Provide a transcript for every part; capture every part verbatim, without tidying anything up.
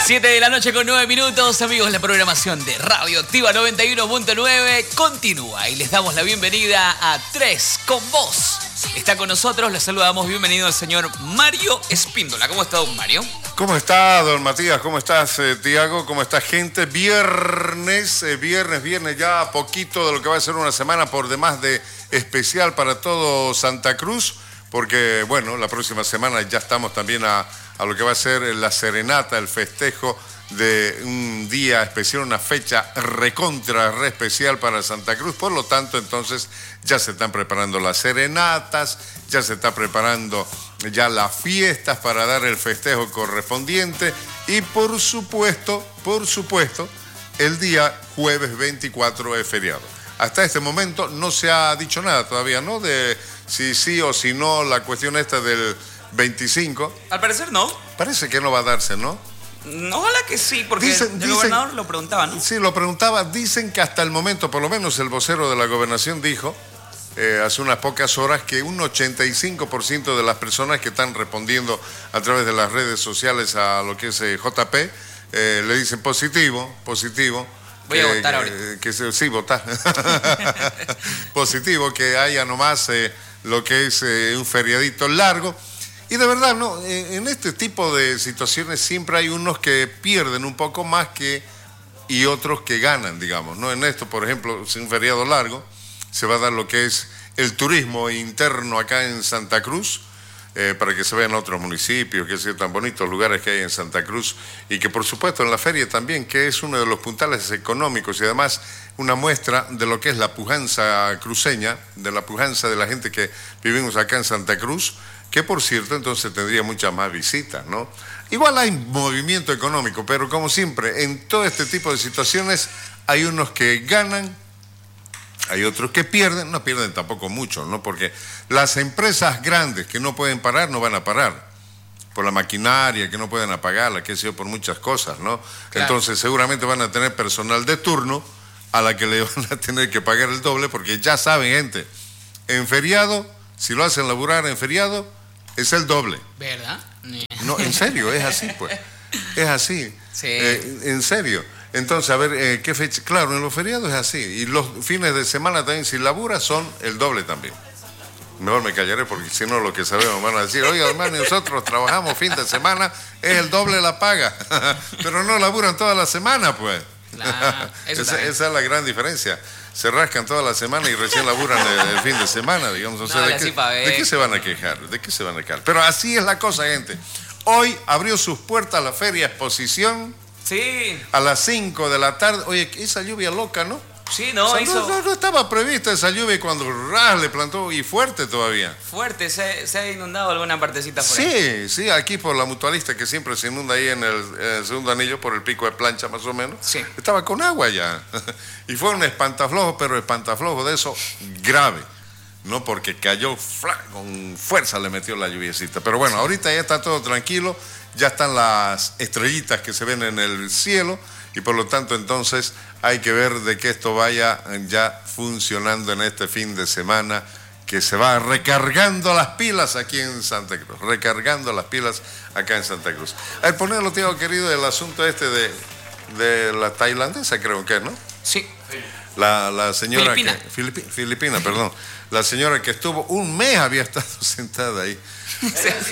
siete de la noche con nueve minutos, amigos, la programación de Radio Activa noventa y uno punto nueve continúa y les damos la bienvenida a Tres con Vos. Está con nosotros, les saludamos, bienvenido el señor Mario Espíndola. ¿Cómo está, don Mario? ¿Cómo está, don Matías? ¿Cómo estás, eh, Tiago? ¿Cómo está, gente? Viernes, eh, viernes, viernes, ya poquito de lo que va a ser una semana por demás de especial para todo Santa Cruz, porque, bueno, la próxima semana ya estamos también a, a lo que va a ser la serenata, el festejo de un día especial, una fecha recontra, re especial para Santa Cruz. Por lo tanto, entonces, ya se están preparando las serenatas, ya se está preparando ya las fiestas para dar el festejo correspondiente y, por supuesto, por supuesto, el día jueves veinticuatro es feriado. Hasta este momento no se ha dicho nada todavía, ¿no? De si sí o si no la cuestión esta del veinticinco. Al parecer no. Parece que no va a darse, ¿no? Ojalá que sí, porque dicen, el dicen, gobernador lo preguntaba, ¿no? Sí, lo preguntaba. Dicen que hasta el momento, por lo menos el vocero de la gobernación dijo, eh, hace unas pocas horas, que un ochenta y cinco por ciento de las personas que están respondiendo a través de las redes sociales a lo que es eh, J P, eh, le dicen positivo, positivo. Voy a que, votar que, ahorita. Que se, sí, votar. Positivo, que haya nomás eh, lo que es eh, un feriadito largo. Y de verdad, no, en este tipo de situaciones siempre hay unos que pierden un poco más que y otros que ganan, digamos, ¿no? En esto, por ejemplo, sin un feriado largo, se va a dar lo que es el turismo interno acá en Santa Cruz, eh, para que se vean otros municipios, que sean tan bonitos lugares que hay en Santa Cruz, y que por supuesto en la feria también, que es uno de los puntales económicos y además una muestra de lo que es la pujanza cruceña, de la pujanza de la gente que vivimos acá en Santa Cruz, que por cierto entonces tendría muchas más visitas, ¿no? Igual hay movimiento económico, pero como siempre, en todo este tipo de situaciones hay unos que ganan, hay otros que pierden, no pierden tampoco mucho, ¿no? Porque las empresas grandes que no pueden parar, no van a parar, por la maquinaria, que no pueden apagarla, qué sé yo, por muchas cosas, ¿no? Claro. Entonces seguramente van a tener personal de turno a la que le van a tener que pagar el doble, porque ya saben, gente, en feriado, si lo hacen laburar en feriado, es el doble. ¿Verdad? No, en serio, es así, pues. Es así. Sí. Eh, en serio. Entonces, a ver, eh, ¿qué fecha? Claro, en los feriados es así. Y los fines de semana también, si labura, son el doble también. Mejor me callaré porque si no, lo que sabemos van a decir, oiga, hermano, nosotros trabajamos fin de semana, es el doble la paga. Pero no laburan toda la semana, pues. Claro, eso esa, esa es la gran diferencia. Se rascan toda la semana y recién laburan el, el fin de semana, digamos. O sea, no, ¿de, qué, ¿de qué se van a quejar? ¿De qué se van a quejar? Pero así es la cosa, gente. Hoy abrió sus puertas la Feria Exposición. Sí. A las cinco de la tarde. Oye, esa lluvia loca, ¿no? Sí, no, o sea, hizo... no, no, no estaba prevista esa lluvia cuando ras le plantó y fuerte todavía. Fuerte, se, se ha inundado alguna partecita por sí, ahí. Sí, sí, aquí por la Mutualista, que siempre se inunda ahí en el, en el segundo anillo, por el pico de plancha más o menos. Sí. Estaba con agua ya. Y fue un espantaflojo, pero espantaflojo de eso grave. No, porque cayó fla, con fuerza le metió la lluviecita. Pero bueno, ahorita ya está todo tranquilo, ya están las estrellitas que se ven en el cielo y por lo tanto entonces hay que ver de que esto vaya ya funcionando en este fin de semana, que se va recargando las pilas aquí en Santa Cruz, recargando las pilas acá en Santa Cruz. A ver, ponerlo, tío querido, el asunto este de, de la tailandesa, creo que es, ¿no? Sí. La, la señora Filipina. que... Filipi, Filipina, perdón. La señora que estuvo un mes había estado sentada ahí. Sí.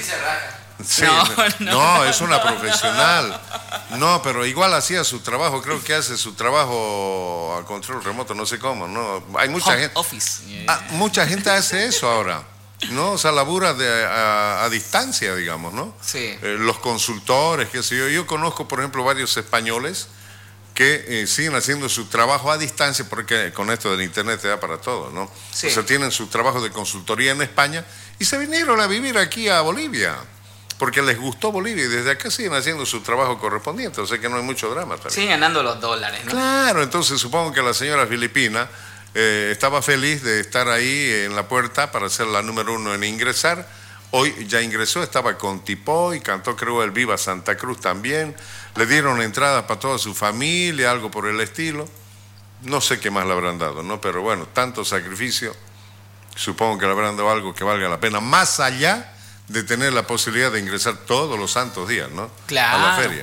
Sí, no, no, no, no, es una profesional. No, pero igual hacía su trabajo, creo que hace su trabajo a control remoto, no sé cómo, ¿no? Hay mucha Home gente. Office. Ah, mucha gente hace eso ahora, ¿no? O sea, labura de, a, a distancia, digamos, ¿no? Sí. Eh, los consultores, qué sé yo. Yo conozco, por ejemplo, varios españoles que eh, siguen haciendo su trabajo a distancia, porque con esto del internet te da para todo, ¿no? Sí. O sea, tienen su trabajo de consultoría en España y se vinieron a vivir aquí a Bolivia, porque les gustó Bolivia y desde acá siguen haciendo su trabajo correspondiente, o sea que no hay mucho drama también. Siguen ganando los dólares, ¿no? Claro, entonces supongo que la señora Filipina eh, estaba feliz de estar ahí en la puerta para ser la número uno en ingresar. Hoy ya ingresó, estaba con Tipó y cantó, creo, el Viva Santa Cruz también. Le dieron entradas para toda su familia, algo por el estilo. No sé qué más le habrán dado, ¿no? Pero bueno, tanto sacrificio, supongo que le habrán dado algo que valga la pena, más allá de tener la posibilidad de ingresar todos los santos días, ¿no? Claro. A la feria.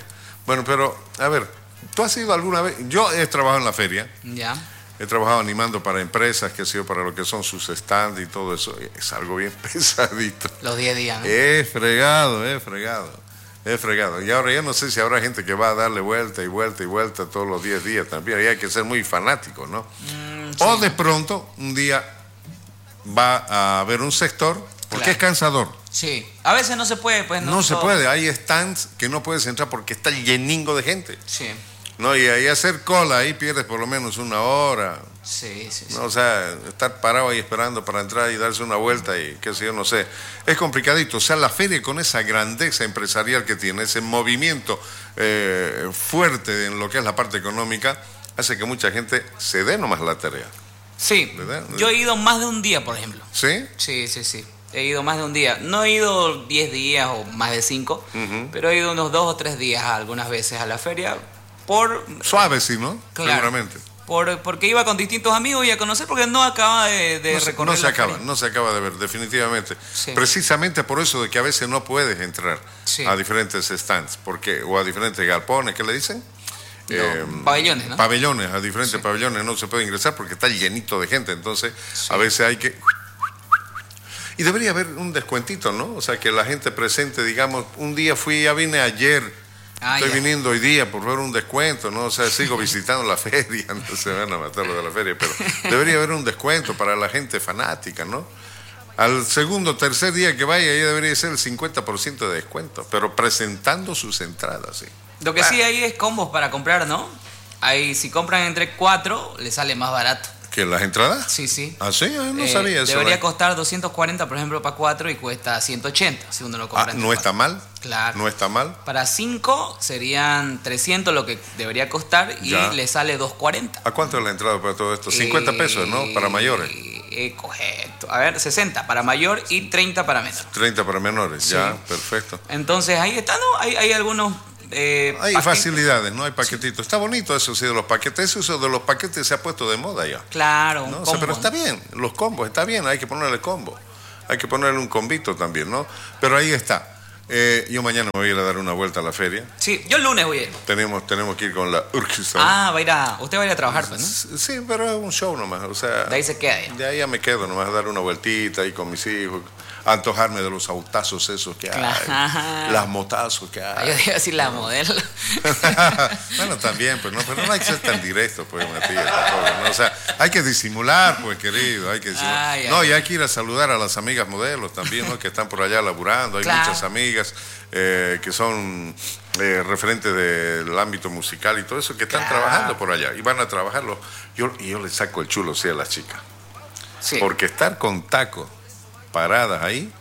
Bueno, pero, a ver, ¿tú has ido alguna vez? Yo he trabajado en la feria. Ya. He trabajado animando para empresas, que ha sido para lo que son sus stands y todo eso. Es algo bien pesadito. Los diez días, ¿no? Es fregado, es fregado. Es fregado. Y ahora ya no sé si habrá gente que va a darle vuelta y vuelta y vuelta todos los diez días también. Ahí hay que ser muy fanático, ¿no? Mm, sí. O de pronto, un día va a haber un sector, porque claro, es cansador. Sí. A veces no se puede, pues no. No se puede. Hay stands que no puedes entrar porque está lleningo de gente. Sí. No, y ahí hacer cola, ahí pierdes por lo menos una hora. Sí, sí, sí. No, o sea, estar parado ahí esperando para entrar y darse una vuelta y qué sé yo, no sé. Es complicadito. O sea, la feria con esa grandeza empresarial que tiene, ese movimiento eh, fuerte en lo que es la parte económica, hace que mucha gente se dé nomás la tarea. Sí. ¿Verdad? Yo he ido más de un día, por ejemplo. ¿Sí? Sí, sí, sí. He ido más de un día. No he ido diez días o más de cinco, uh-huh, pero he ido unos dos o tres días algunas veces a la feria. Por, Suave, sí, ¿no? Claro, seguramente. Por, porque iba con distintos amigos y a conocer, porque no acaba de, de no se, recorrer no se la acaba, feria. No se acaba de ver, definitivamente. Sí. Precisamente por eso de que a veces no puedes entrar, sí, a diferentes stands, porque o a diferentes galpones, ¿qué le dicen? No, eh, pabellones, ¿no? Pabellones, a diferentes sí. pabellones no se puede ingresar porque está llenito de gente, entonces sí, a veces hay que... Y debería haber un descuentito, ¿no? O sea, que la gente presente, digamos, un día fui, ya vine ayer... Ah, Estoy ya. viniendo hoy día por ver un descuento, ¿no? O sea, sigo visitando la feria, no se van a matar lo de la feria, pero debería haber un descuento para la gente fanática, ¿no? Al segundo o tercer día que vaya, ya debería ser el cincuenta por ciento de descuento, pero presentando sus entradas, ¿sí? Lo que ah. sí hay es combos para comprar, ¿no? Ahí, si compran entre cuatro, le sale más barato. ¿Qué, las entradas? Sí, sí. ¿Ah, sí? Ah, no eh, sabía eso. Debería ¿eh? costar doscientos cuarenta, por ejemplo, para cuatro y cuesta ciento ochenta, si uno lo compra. Ah, ¿no está mal? Claro. ¿No está mal? Para cinco serían trescientos lo que debería costar y ya. le sale doscientos cuarenta. ¿A cuánto es la entrada para todo esto? cincuenta pesos, ¿no? Para mayores. Eh, correcto. A ver, sesenta para mayor y treinta para menor. treinta para menores, sí. Ya, perfecto. Entonces, ahí está, ¿no? Hay, hay algunos... Eh, hay paquetes. Facilidades, ¿no? Hay paquetitos. Sí. Está bonito eso, sí, de los paquetes. Eso de los paquetes se ha puesto de moda ya. Claro, un ¿no? combo, o sea, pero está bien, los combos, está bien, hay que ponerle combo. Hay que ponerle un combito también, ¿no? Pero ahí está. Eh, yo mañana me voy a ir a dar una vuelta a la feria. Sí, yo el lunes voy a ir. Tenemos, tenemos que ir con la Urquiza. Ah, va a ir a, usted va a ir a trabajar, pues, ¿no? Sí, pero es un show nomás, o sea... De ahí se queda ya. De ahí ya me quedo nomás, a dar una vueltita ahí con mis hijos, a antojarme de los autazos esos que claro. hay, las motazos que hay. Ah, yo digo así la modelo. Bueno, también, pues no, pero no hay que ser tan directo, pues, Matías, ¿no? O sea, hay que disimular, pues, querido, hay que disimular. Ay, no, ay. Y hay que ir a saludar a las amigas modelos también, ¿no? Que están por allá laburando, hay claro. muchas amigas eh, que son eh, referentes del ámbito musical y todo eso, que están claro. trabajando por allá, y van a trabajarlo. Yo, y yo les saco el chulo, sí, a las chicas. Sí. Porque estar con tacos paradas ahí.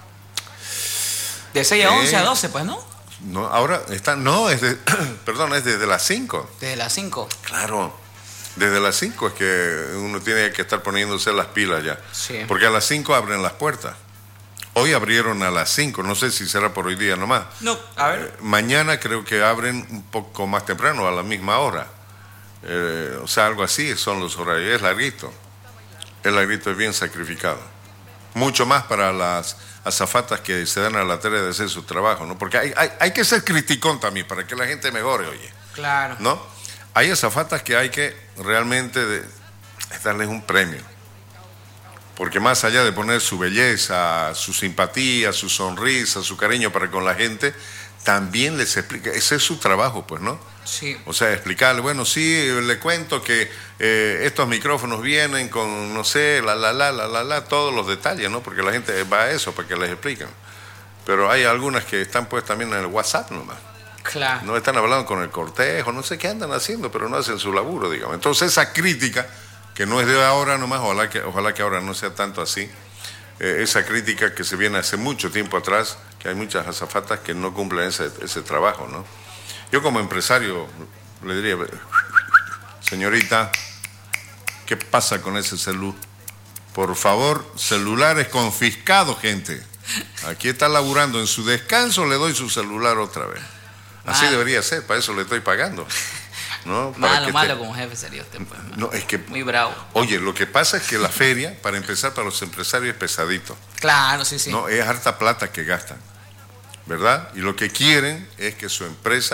De seis a once a doce, pues, ¿no? No, ahora están, no, es de, perdón, es desde las cinco. Desde las cinco. Claro, desde las cinco es que uno tiene que estar poniéndose las pilas ya. Sí. Porque a las cinco abren las puertas. Hoy abrieron a las cinco, no sé si será por hoy día nomás. No, a ver. Eh, mañana creo que abren un poco más temprano, a la misma hora. Eh, o sea, algo así son los horarios, es larguito. El larguito es bien sacrificado. Mucho más para las azafatas que se dan a la tarea de hacer su trabajo, ¿no? Porque hay, hay, hay que ser criticón también para que la gente mejore, oye. Claro. ¿No? Hay azafatas que hay que realmente de, darles un premio. Porque más allá de poner su belleza, su simpatía, su sonrisa, su cariño para con la gente, también les explica, ese es su trabajo, pues, ¿no? Sí. O sea, explicarle, bueno, sí, le cuento que eh, estos micrófonos vienen con, no sé, la, la, la, la, la, la, todos los detalles, ¿no? Porque la gente va a eso, para que les expliquen. Pero hay algunas que están pues también en el WhatsApp nomás. Claro. No están hablando con el cortejo, no sé qué andan haciendo, pero no hacen su laburo, digamos. Entonces esa crítica, que no es de ahora nomás, ojalá que, ojalá que ahora no sea tanto así, eh, esa crítica que se viene hace mucho tiempo atrás, que hay muchas azafatas que no cumplen ese, ese trabajo, ¿no? Yo como empresario le diría, señorita, ¿qué pasa con ese celular? Por favor, celulares confiscados, gente. Aquí está laburando, en su descanso le doy su celular otra vez. Así malo. Debería ser, para eso le estoy pagando. ¿No? Para malo, que malo te... como jefe sería usted. Pues, no, es que... Muy bravo. Oye, lo que pasa es que la feria, para empezar, para los empresarios es pesadito. Claro, sí, sí. No, es harta plata que gastan, ¿verdad? Y lo que quieren es que su empresa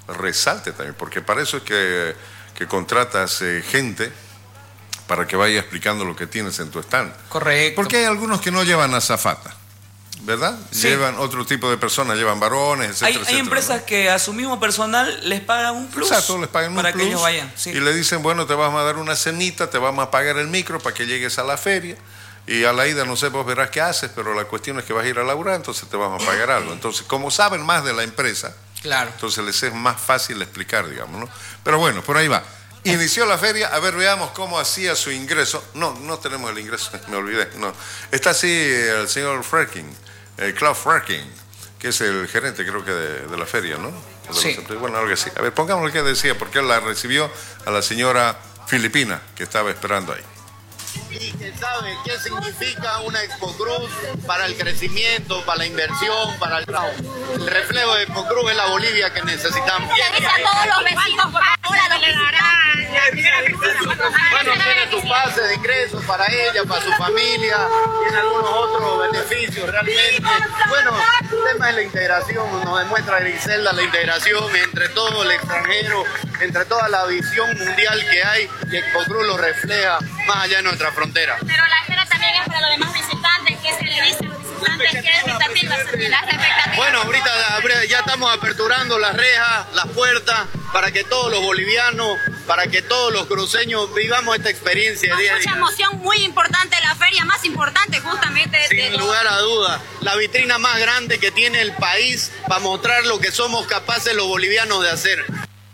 resalte también, porque para eso es que, que contratas eh, gente para que vaya explicando lo que tienes en tu stand. Correcto. Porque hay algunos que no llevan azafata, ¿verdad? Sí. Llevan otro tipo de personas, llevan varones, etcétera, Hay, hay etcétera, empresas ¿no? que a su mismo personal les pagan un plus. Exacto, les pagan un para plus que ellos vayan. Sí. Y le dicen, bueno, te vamos a dar una cenita, te vamos a pagar el micro para que llegues a la feria. Y a la ida, no sé, vos verás qué haces, pero la cuestión es que vas a ir a laburar, entonces te vamos a pagar algo. Entonces, como saben más de la empresa, Claro. entonces les es más fácil explicar, digamos, ¿no? Pero bueno, por ahí va. Inició la feria, a ver, veamos cómo hacía su ingreso. No, no tenemos el ingreso, me olvidé, no. Está así el señor Frerking, el Klaus Frerking, que es el gerente, creo que, de, de la feria, ¿no? De Sí. los, bueno, algo así. A ver, pongamos lo que decía, porque él la recibió a la señora Filipina, que estaba esperando ahí. Y que sabe qué significa una Expo Cruz para el crecimiento, para la inversión, para el trabajo. El reflejo de Expo Cruz es la Bolivia que necesitamos. Dice a todos los vecinos, ahora lo que Bueno, tiene su pase de ingresos para ella, para su familia, tiene algunos otros beneficios realmente. Bueno, el tema es la integración, nos demuestra Griselda la integración entre todo el extranjero, entre toda la visión mundial que hay, y Expo Cruz lo refleja más allá de nuestra frontera. Pero la espera también es para los demás visitantes. ¿Qué se le dice a los visitantes? ¿Qué expectativas? Las expectativas. Bueno, ahorita ya estamos aperturando las rejas, las puertas, para que todos los bolivianos, para que todos los cruceños vivamos esta experiencia día a Mucha día. emoción, muy importante, la feria más importante justamente. de Sin todo. lugar a dudas, la vitrina más grande que tiene el país para mostrar lo que somos capaces los bolivianos de hacer.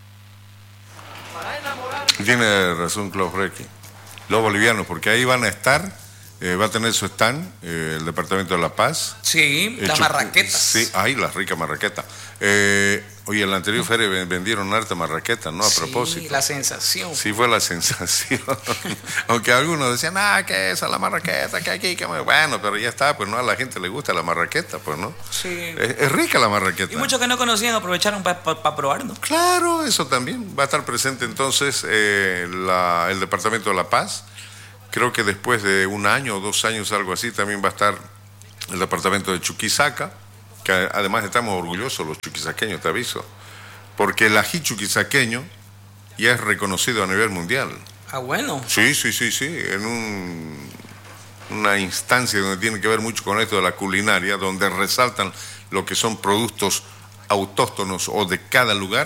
Tiene razón Klaus Frerking. Los bolivianos, porque ahí van a estar, eh, va a tener su stand, eh, el Departamento de La Paz. Sí, las Hecho- marraquetas. Sí, ay, las ricas marraquetas. Eh, oye, en la anterior feria ven- vendieron harta marraqueta, ¿no? A Sí, propósito. la sensación. Sí, fue la sensación. Aunque algunos decían, ah, que esa, la marraqueta, que aquí, que muy bueno, pero ya está, pues no, a la gente le gusta la marraqueta, pues no. Sí. Es, es rica la marraqueta. Y muchos que no conocían aprovecharon para pa, pa probar, ¿no? Claro, eso también. Va a estar presente entonces eh, la- el Departamento de La Paz. Creo que después de un año o dos años, algo así, también va a estar el Departamento de Chuquisaca, que además estamos orgullosos los chuquisaqueños, te aviso, porque el ají chuquisaqueño ya es reconocido a nivel mundial. Ah, bueno. Sí, sí, sí, sí, en un, una instancia donde tiene que ver mucho con esto de la culinaria, donde resaltan lo que son productos autóctonos o de cada lugar.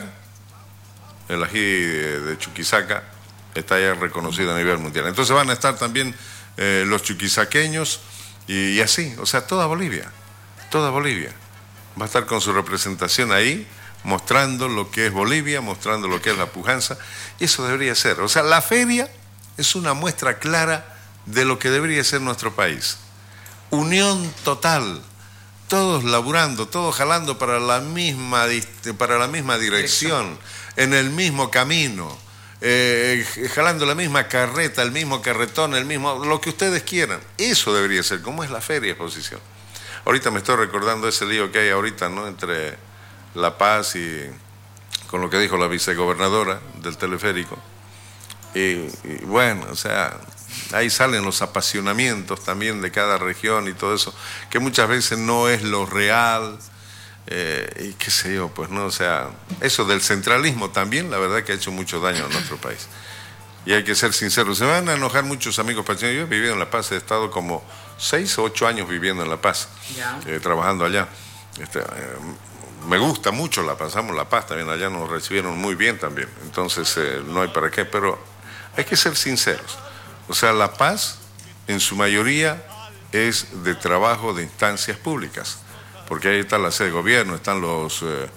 El ají de, de Chuquisaca está ya reconocido a nivel mundial. Entonces van a estar también eh, los chuquisaqueños y, y así, o sea, toda Bolivia, toda Bolivia va a estar con su representación ahí, mostrando lo que es Bolivia, mostrando lo que es la pujanza, y eso debería ser. O sea, la feria es una muestra clara de lo que debería ser nuestro país. Unión total, todos laburando, todos jalando para la misma, dist- para la misma dirección, en el mismo camino, eh, jalando la misma carreta, el mismo carretón, el mismo, lo que ustedes quieran. Eso debería ser, como es la feria exposición. Ahorita me estoy recordando ese lío que hay ahorita, ¿no? Entre La Paz y con lo que dijo la vicegobernadora del teleférico. Y, y bueno, o sea, ahí salen los apasionamientos también de cada región y todo eso, que muchas veces no es lo real, eh, y qué sé yo, pues no, o sea, eso del centralismo también, la verdad que ha hecho mucho daño a nuestro país. Y hay que ser sinceros, se van a enojar muchos amigos paseños. Yo he vivido en La Paz, he estado como seis o ocho años viviendo en La Paz, Ya. eh, trabajando allá. Este, eh, me gusta mucho La Paz, amo La Paz también, allá nos recibieron muy bien también, entonces eh, no hay para qué, pero hay que ser sinceros. O sea, La Paz en su mayoría es de trabajo de instancias públicas, porque ahí está la sede de gobierno, están los, eh,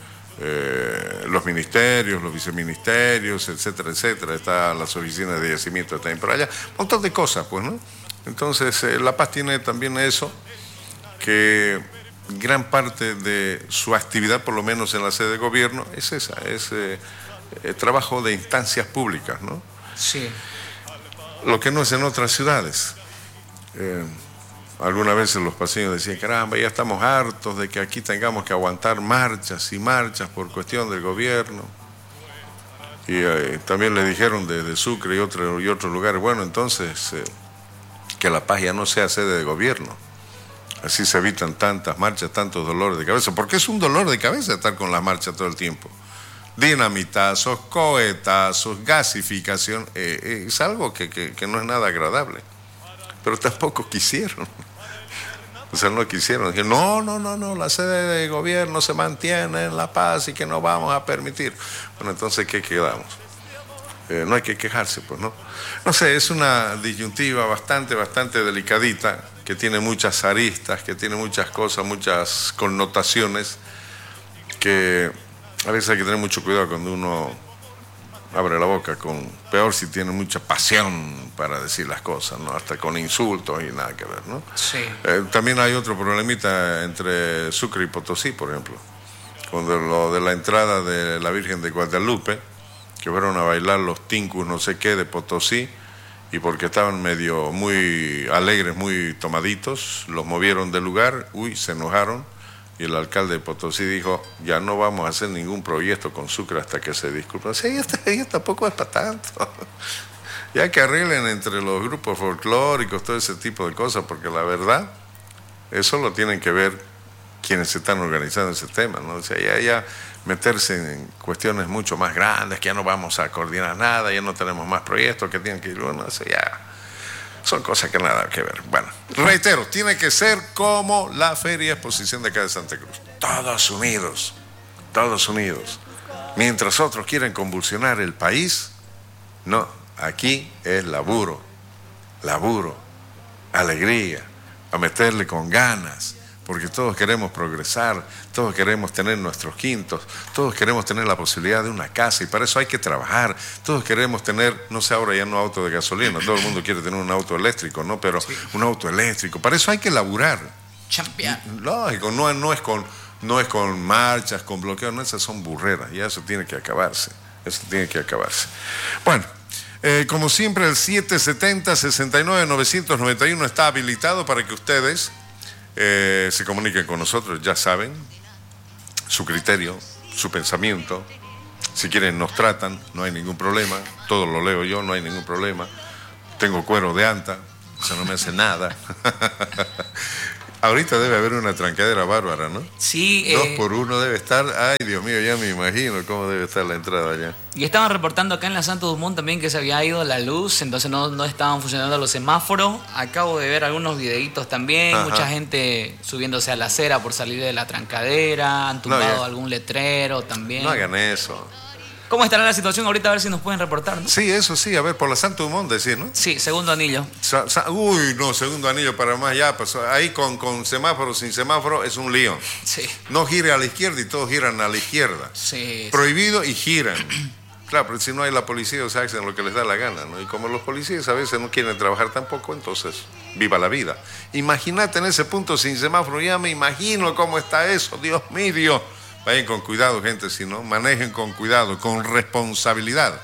eh, los ministerios, los viceministerios, etcétera, etcétera, están las oficinas de yacimiento también por allá, un montón de cosas, pues, ¿no? Entonces, eh, La Paz tiene también eso, que gran parte de su actividad, por lo menos en la sede de gobierno, es esa, es eh, eh, trabajo de instancias públicas, ¿no? Sí. Lo que no es en otras ciudades. Eh, algunas veces los paseños decían, caramba, ya estamos hartos de que aquí tengamos que aguantar marchas y marchas por cuestión del gobierno. Y eh, también le dijeron de, de Sucre y, otro, y otros lugares, bueno, entonces eh, que La Paz ya no sea sede de gobierno. Así se evitan tantas marchas, tantos dolores de cabeza, porque es un dolor de cabeza estar con las marchas todo el tiempo. dinamitazos, cohetazos, gasificación, eh, eh, es algo que, que, que no es nada agradable. Pero tampoco quisieron. O sea, no quisieron. Dijeron, no, no, no, no, la sede de gobierno se mantiene en La Paz y que no vamos a permitir. Bueno, entonces, ¿qué quedamos? Eh, no hay que quejarse, pues, ¿no? No sé, es una disyuntiva bastante, bastante delicadita, que tiene muchas aristas, que tiene muchas cosas, muchas connotaciones, que a veces hay que tener mucho cuidado cuando uno abre la boca, con peor si tiene mucha pasión para decir las cosas, ¿no? Hasta con insultos y nada que ver, ¿no? Sí. Eh, también hay otro problemita entre Sucre y Potosí, por ejemplo, cuando lo de la entrada de la Virgen de Guadalupe, que fueron a bailar los tincus no sé qué de Potosí, y porque estaban medio muy alegres, muy tomaditos, los movieron del lugar, uy, se enojaron, y el alcalde de Potosí dijo, ya no vamos a hacer ningún proyecto con Sucre hasta que se disculpen. O sea, ya tampoco es para tanto. Ya que arreglen entre los grupos folclóricos, todo ese tipo de cosas, porque la verdad, eso lo tienen que ver quienes se están organizando ese tema, ¿no? O sea, ya, ya meterse en cuestiones mucho más grandes, que ya no vamos a coordinar nada, ya no tenemos más proyectos, que tienen que ir, bueno, eso ya son cosas que nada que ver. Bueno, reitero, tiene que ser como la Feria Exposición de acá de Santa Cruz. Todos unidos, todos unidos. Mientras otros quieren convulsionar el país, no, aquí es laburo, laburo, alegría, a meterle con ganas, porque todos queremos progresar, todos queremos tener nuestros quintos, todos queremos tener la posibilidad de una casa, y para eso hay que trabajar, todos queremos tener, no sé, ahora ya no auto de gasolina, todo el mundo quiere tener un auto eléctrico, ¿no? Pero sí, un auto eléctrico, para eso hay que laburar. Champion. Lógico, no, no es con, no es con marchas, con bloqueos, no, esas son burreras, y eso tiene que acabarse, eso tiene que acabarse. Bueno, eh, como siempre el siete setenta, sesenta y nueve, novecientos noventa y uno está habilitado para que ustedes Eh, se comuniquen con nosotros, ya saben, su criterio, su pensamiento. Si quieren nos tratan, no hay ningún problema, todo lo leo yo, no hay ningún problema. Tengo cuero de anta, eso no me hace nada. Ahorita debe haber una trancadera bárbara, ¿no? Sí. Dos eh, por uno debe estar, ay Dios mío, ya me imagino cómo debe estar la entrada allá. Y estaban reportando acá en la Santo Dumont también que se había ido la luz, entonces no, no estaban funcionando los semáforos. Acabo de ver algunos videitos también, Ajá. Mucha gente subiéndose a la acera por salir de la trancadera, han tumbado No, algún letrero también. No hagan eso. ¿Cómo estará la situación ahorita? A ver si nos pueden reportar, ¿no? Sí, eso sí, a ver, por la Santo Dumont decir, ¿no? Sí, segundo anillo. Sa- sa- Uy, no, segundo anillo para más, ya pasó. Ahí con, con semáforo, sin semáforo, es un lío. Sí. No gire a la izquierda y todos giran a la izquierda. Sí. Prohibido y giran. Claro, pero si no hay la policía, o sea, hacen lo que les da la gana, ¿no? Y como los policías a veces no quieren trabajar tampoco, entonces, viva la vida. Imagínate en ese punto sin semáforo, ya me imagino cómo está eso, Dios mío. Vayan con cuidado, gente, si no, manejen con cuidado, con responsabilidad.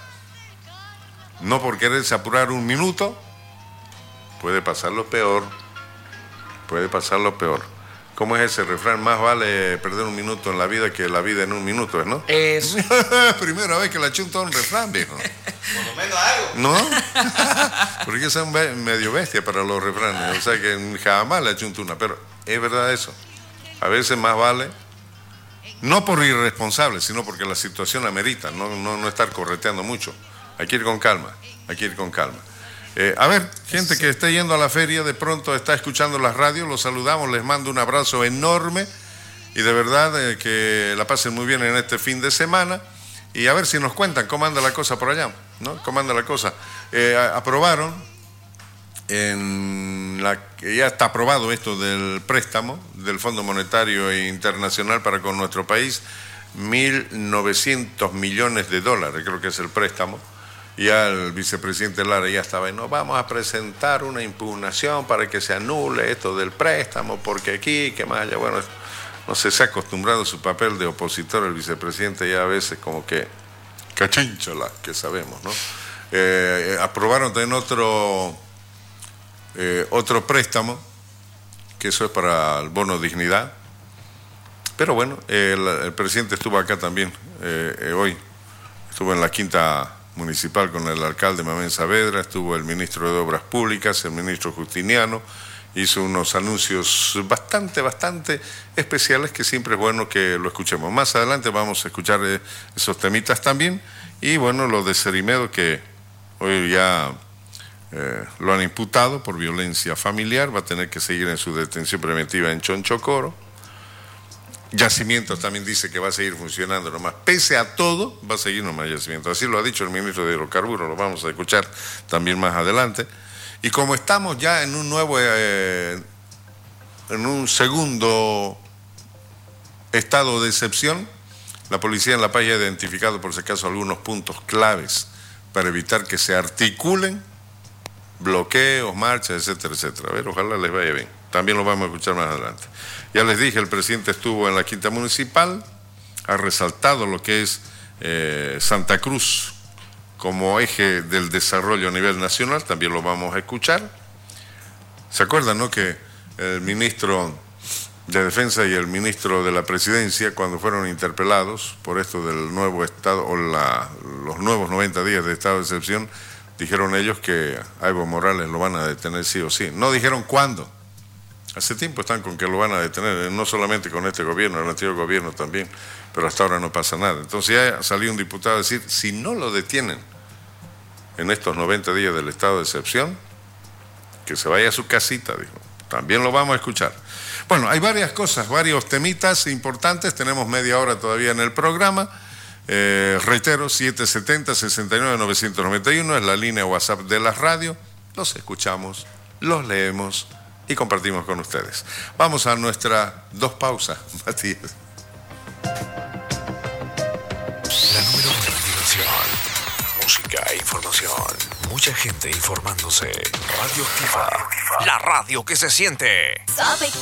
No por quererse apurar un minuto, puede pasar lo peor, puede pasar lo peor. ¿Cómo es ese refrán? Más vale perder un minuto en la vida que la vida en un minuto, ¿no? Eso. Primera vez que la chunta un refrán, viejo. Por lo menos algo. ¿No? Porque yo soy medio bestia para los refranes, o sea que jamás le achunto una, pero es verdad eso. A veces más vale, no por irresponsable, sino porque la situación amerita, no, no, no estar correteando mucho. Hay que ir con calma, hay que ir con calma. Eh, a ver, gente que esté yendo a la feria, de pronto está escuchando las radios, los saludamos, les mando un abrazo enorme y de verdad eh, que la pasen muy bien en este fin de semana y a ver si nos cuentan cómo anda la cosa por allá, ¿no? ¿Cómo anda la cosa? Eh, aprobaron, en la, ya está aprobado esto del préstamo del Fondo Monetario Internacional para con nuestro país, mil novecientos millones de dólares, creo que es el préstamo. Ya el vicepresidente Lara ya estaba, y no, vamos a presentar una impugnación para que se anule esto del préstamo, porque aquí, que más allá, bueno, no sé, se ha acostumbrado a su papel de opositor el vicepresidente, ya a veces como que cachinchola, que sabemos, ¿no? Eh, aprobaron también otro, eh, otro préstamo, que eso es para el bono dignidad, pero bueno, el, el presidente estuvo acá también, eh, eh, hoy, estuvo en la quinta municipal con el alcalde Mamén Saavedra, estuvo el ministro de Obras Públicas, el ministro Justiniano hizo unos anuncios bastante, bastante especiales que siempre es bueno que lo escuchemos. Más adelante vamos a escuchar eh, esos temitas también. Y bueno, lo de Cerimedo, que hoy ya eh, lo han imputado por violencia familiar, va a tener que seguir en su detención preventiva en Chonchocoro. Yacimientos también dice que va a seguir funcionando nomás. Pese a todo, va a seguir nomás Yacimientos. Así lo ha dicho el ministro de Hidrocarburos, lo vamos a escuchar también más adelante. Y como estamos ya en un nuevo, eh, en un segundo estado de excepción, la policía en La Paz ya ha identificado por si acaso algunos puntos claves para evitar que se articulen bloqueos, marchas, etcétera, etcétera. A ver, ojalá les vaya bien. También lo vamos a escuchar más adelante. Ya les dije, el presidente estuvo en la Quinta Municipal, ha resaltado lo que es eh, Santa Cruz como eje del desarrollo a nivel nacional, también lo vamos a escuchar. ¿Se acuerdan, no?, que el ministro de Defensa y el ministro de la Presidencia, cuando fueron interpelados por esto del nuevo estado, o la, los nuevos noventa días de estado de excepción, dijeron ellos que a Evo Morales lo van a detener sí o sí? No dijeron cuándo. Hace tiempo están con que lo van a detener, no solamente con este gobierno, el anterior gobierno también, pero hasta ahora no pasa nada. Entonces ya salió un diputado a decir, si no lo detienen en estos noventa días del estado de excepción, que se vaya a su casita, dijo. También lo vamos a escuchar. Bueno, hay varias cosas, varios temitas importantes, tenemos media hora todavía en el programa. Eh, reitero, siete siete cero, seis nueve, nueve nueve uno es la línea WhatsApp de la radio. Los escuchamos, los leemos y compartimos con ustedes. Vamos a nuestras dos pausas, Matías. La número uno de diversión, música e información. Mucha gente informándose. Radio Activa, la radio que se siente. Sabe